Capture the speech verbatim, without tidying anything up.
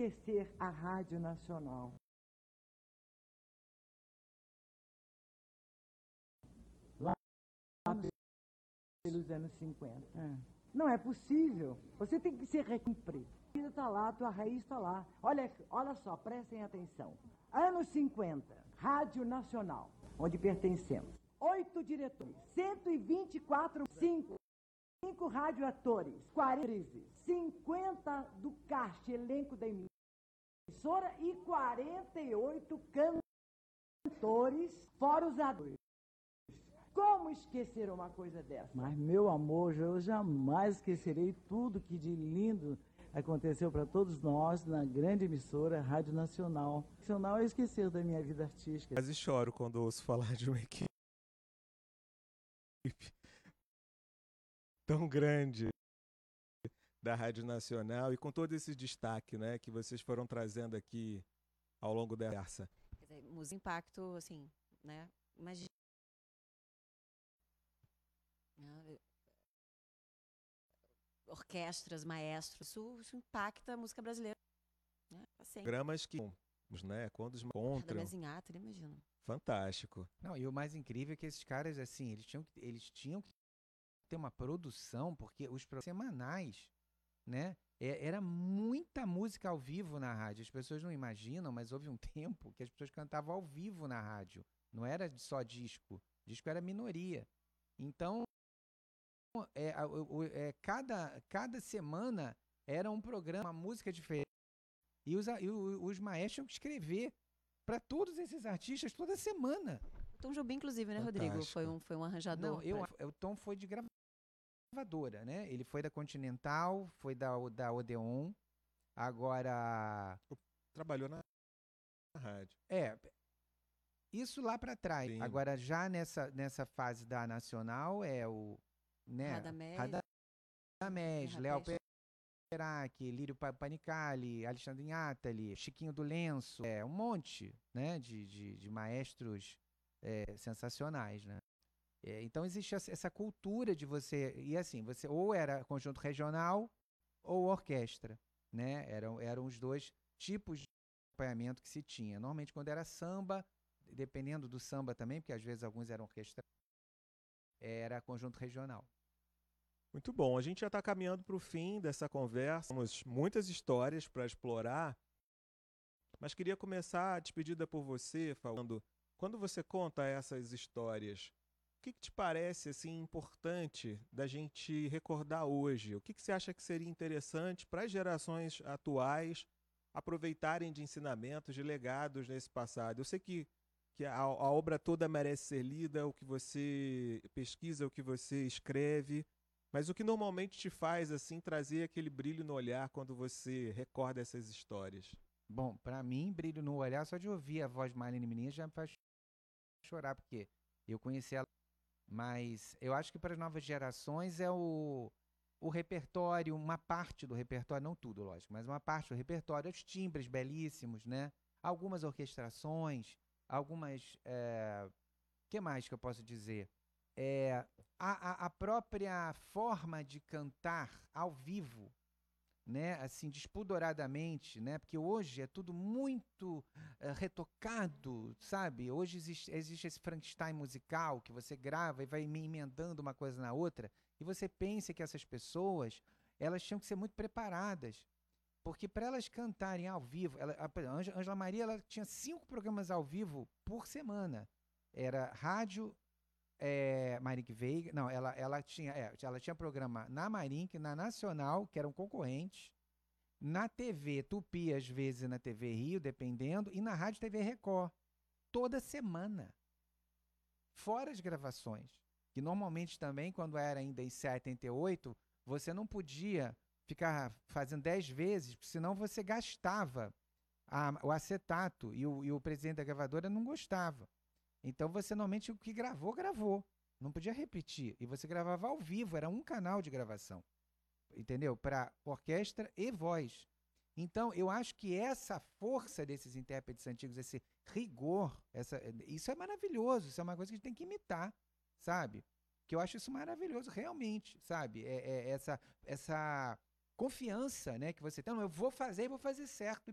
esquecer a Rádio Nacional? Lá pelos anos cinquenta. É. Não é possível. Você tem que se recomprir. A vida está lá, a tua raiz está lá. Olha, olha só, prestem atenção. Anos cinquenta, Rádio Nacional, onde pertencemos. Oito diretores, cento e vinte e quatro, cinco, cinco radioatores, quarenta atrizes, cinquenta do cast, elenco da emissora e quarenta e oito cantores, fora os atores. Como esquecer uma coisa dessa? Mas, meu amor, eu jamais esquecerei tudo que de lindo aconteceu para todos nós na grande emissora Rádio Nacional. Nacional é esquecer da minha vida artística. Quase choro quando ouço falar de uma equipe tão grande da Rádio Nacional e com todo esse destaque, né, que vocês foram trazendo aqui ao longo da conversa. Quer dizer, música impacto, assim, né? Imagina. Orquestras, maestros, isso, isso impacta a música brasileira. Né? Assim. Programas que, né, quando os encontram. Mezinhata, imagina. Fantástico. Não, e o mais incrível é que esses caras, assim, eles tinham, eles tinham que ter uma produção, porque os programas semanais, né? Era muita música ao vivo na rádio. As pessoas não imaginam, mas houve um tempo que as pessoas cantavam ao vivo na rádio. Não era só disco. Disco era minoria. Então, é, é, cada, cada semana era um programa, uma música diferente. E os, e os maestros tinham que escrever para todos esses artistas toda semana. O Tom Jobim, inclusive, né, Fantástico. Rodrigo? Foi um, foi um arranjador. Não, eu, pra... O Tom foi de gravadora, né? Ele foi da Continental, foi da, da Odeon. Agora... Trabalhou na rádio. É... Isso lá para trás. Sim. Agora, já nessa, nessa fase da Nacional, é o... Né? Radamés, Radamés, Léo Perac, Lírio Panicali, Alexandre Inátali, Chiquinho do Lenço, é, um monte, né, de, de, de maestros é, sensacionais, né? É, então existe essa cultura de você... E assim, você ou era conjunto regional ou orquestra, né? Eram, eram os dois tipos de acompanhamento que se tinha. Normalmente quando era samba, dependendo do samba também, porque às vezes alguns eram orquestra, era conjunto regional. Muito bom, a gente já está caminhando para o fim dessa conversa, temos muitas histórias para explorar, mas queria começar a despedida por você, falando, quando você conta essas histórias, o que, que te parece assim, importante da gente recordar hoje? O que, que você acha que seria interessante para as gerações atuais aproveitarem de ensinamentos, de legados nesse passado? Eu sei que, que a, a obra toda merece ser lida, o que você pesquisa, o que você escreve, mas o que normalmente te faz assim trazer aquele brilho no olhar quando você recorda essas histórias? Bom, para mim, brilho no olhar, só de ouvir a voz de Marlene Menino já me faz chorar, porque eu conheci ela, mas eu acho que para as novas gerações é o, o repertório, uma parte do repertório, não tudo, lógico, mas uma parte do repertório, os timbres belíssimos, né? Algumas orquestrações, algumas... É... que mais que eu posso dizer? É, a, a própria forma de cantar ao vivo, né, assim, despudoradamente, né, porque hoje é tudo muito uh, retocado, sabe? Hoje existe, existe esse Frankenstein musical que você grava e vai emendando uma coisa na outra, e você pensa que essas pessoas, elas tinham que ser muito preparadas, porque para elas cantarem ao vivo, ela, a Ângela Maria, ela tinha cinco programas ao vivo por semana, era rádio, É, Marink Veiga, não, ela, ela, tinha, é, ela tinha programa na Marink, na Nacional, que eram concorrentes, na T V Tupi, às vezes na T V Rio, dependendo, e na Rádio T V Record, toda semana. Fora as gravações, que normalmente também, quando era ainda em setenta e oito, você não podia ficar fazendo dez vezes, senão você gastava a, o acetato, e o, e o presidente da gravadora não gostava. Então você normalmente o que gravou, gravou. Não podia repetir. E você gravava ao vivo, era um canal de gravação. Entendeu? Para orquestra e voz. Então eu acho que essa força desses intérpretes antigos, esse rigor, essa, isso é maravilhoso. Isso é uma coisa que a gente tem que imitar, sabe? Que eu acho isso maravilhoso, realmente, sabe? É, é essa, essa confiança, né, que você tem. Não, eu vou fazer e vou fazer certo. E